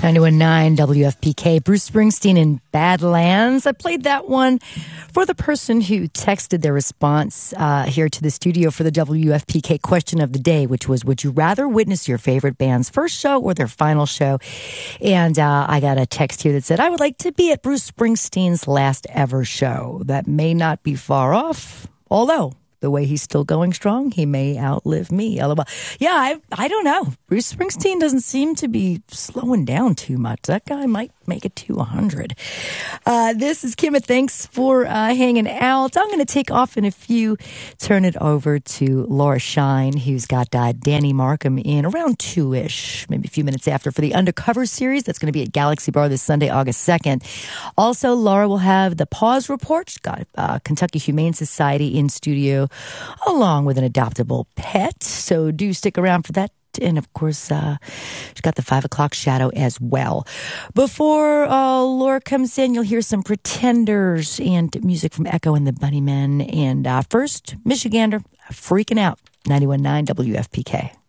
91.9 WFPK, Bruce Springsteen in Badlands. I played that one for the person who texted their response here to the studio for the WFPK question of the day, which was, would you rather witness your favorite band's first show or their final show? And I got a text here that said, I would like to be at Bruce Springsteen's last ever show. That may not be far off, although the way he's still going strong, he may outlive me. LOL. Yeah, I don't know. Bruce Springsteen doesn't seem to be slowing down too much. That guy might make it to 100. This is Kim. Thanks for hanging out. I'm going to take off in a few. Turn it over to Laura Shine, who's got Danny Markham in around 2-ish, maybe a few minutes after, for the Undercover series. That's going to be at Galaxy Bar this Sunday, August 2nd. Also, Laura will have the Pause Report. She's got Kentucky Humane Society in studio, along with an adoptable pet. So do stick around for that. And of course, she's got the 5 o'clock shadow as well. Before Laura comes in, you'll hear some Pretenders and music from Echo and the Bunnymen. And first, Michigander, Freaking Out, 91.9 WFPK.